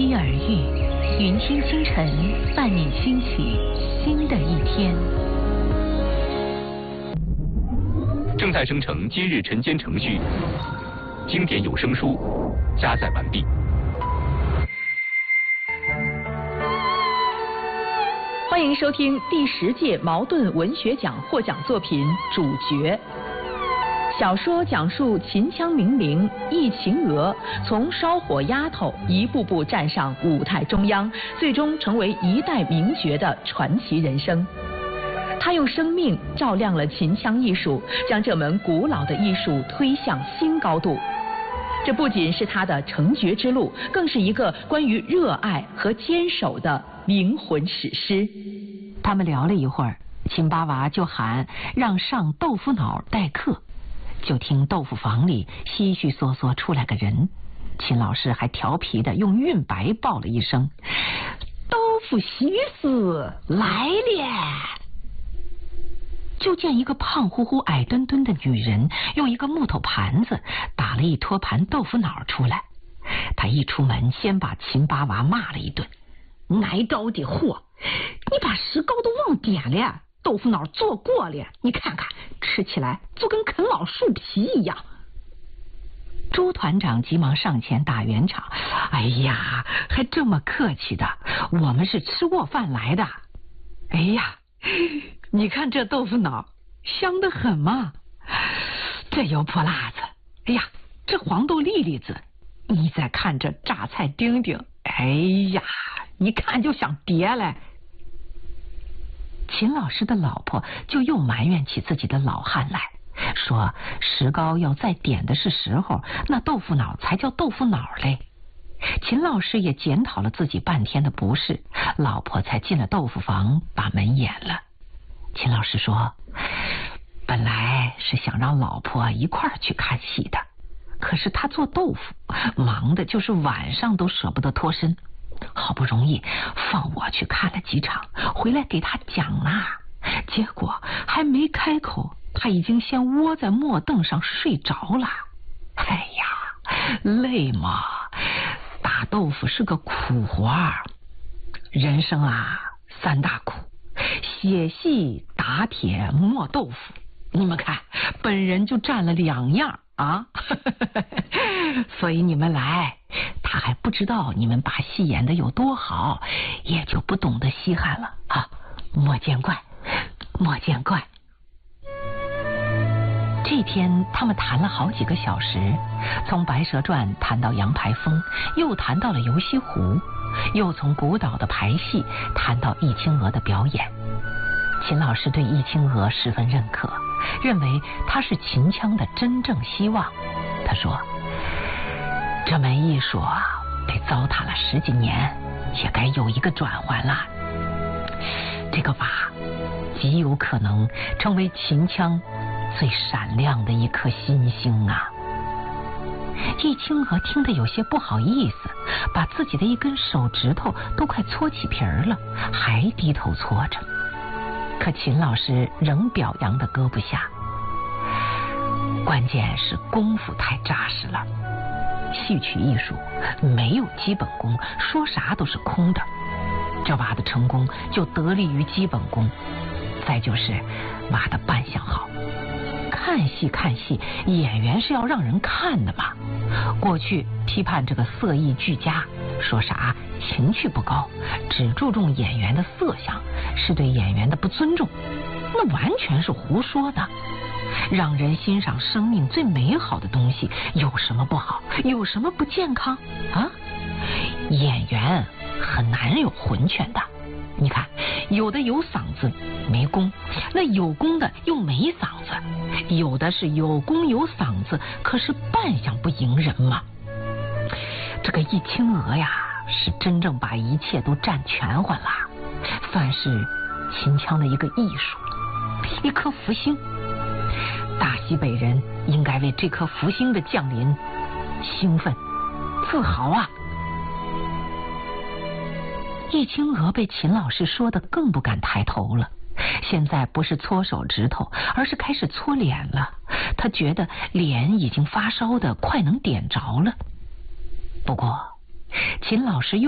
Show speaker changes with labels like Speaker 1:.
Speaker 1: 期而遇，云听清晨伴你兴起新的一天。
Speaker 2: 正在生成今日晨间程序，经典有声书加载完毕。
Speaker 3: 欢迎收听第10届茅盾文学奖获奖作品《主角》。小说讲述秦腔名伶易秦娥从烧火丫头一步步站上舞台中央，最终成为一代名角的传奇人生。他用生命照亮了秦腔艺术，将这门古老的艺术推向新高度。这不仅是他的成角之路，更是一个关于热爱和坚守的灵魂史诗。
Speaker 4: 他们聊了一会儿，秦八娃就喊让上豆腐脑待客。就听豆腐房里稀稀嗦嗦出来个人，秦老师还调皮的用韵白报了一声：“豆腐西施来了。”就见一个胖乎乎矮墩墩的女人用一个木头盘子打了一托盘豆腐脑出来。她一出门先把秦八娃骂了一顿：“挨刀的货，你把石膏都忘点了，豆腐脑做过了，你看看吃起来就跟啃老树皮一样。”周团长急忙上前打圆场：“哎呀，还这么客气的，我们是吃过饭来的。哎呀，你看这豆腐脑香得很嘛，这油泼辣子，哎呀，这黄豆粒粒子，你再看这榨菜丁丁，哎呀，一看就想叠来。”秦老师的老婆就又埋怨起自己的老汉来，说石膏要再点的是时候，那豆腐脑才叫豆腐脑嘞。秦老师也检讨了自己半天的不是，老婆才进了豆腐房把门掩了。秦老师说，本来是想让老婆一块儿去看戏的，可是他做豆腐忙的就是晚上都舍不得脱身，好不容易放我去看了几场，回来给他讲啊，结果还没开口，他已经先窝在木凳上睡着了。哎呀，累嘛，打豆腐是个苦活儿，人生啊3大苦：写戏、打铁、磨豆腐。你们看，本人就占了2样啊！所以你们来，他还不知道你们把戏演得有多好，也就不懂得稀罕了啊！莫见怪，莫见怪。这天他们谈了好几个小时，从《白蛇传》谈到杨排风，又谈到了游西湖，又从古岛的排戏谈到易清娥的表演。秦老师对易清娥十分认可，认为她是秦腔的真正希望。他说，这门艺术啊，被糟蹋了10几年，也该有一个转换了。这个娃极有可能成为秦腔最闪亮的一颗新星啊！易清娥听得有些不好意思，把自己的一根手指头都快搓起皮儿了，还低头搓着。可秦老师仍表扬的搁不下，关键是功夫太扎实了。戏曲艺术没有基本功，说啥都是空的。这娃的成功就得力于基本功，再就是娃的扮相好。看戏，演员是要让人看的嘛。过去批判这个色艺俱佳，说啥情趣不高，只注重演员的色相，是对演员的不尊重，那完全是胡说的。让人欣赏生命最美好的东西有什么不好，有什么不健康啊？演员很难有混全的，你看有的有嗓子没功，那有功的又没嗓子，有的是有功有嗓子，可是扮相不迎人嘛。这个易清娥呀，是真正把一切都占全乎了，算是秦腔的一个艺术，一颗福星。大西北人应该为这颗福星的降临兴奋自豪啊！易清娥被秦老师说的更不敢抬头了，现在不是搓手指头，而是开始搓脸了。他觉得脸已经发烧的快能点着了。不过秦老师又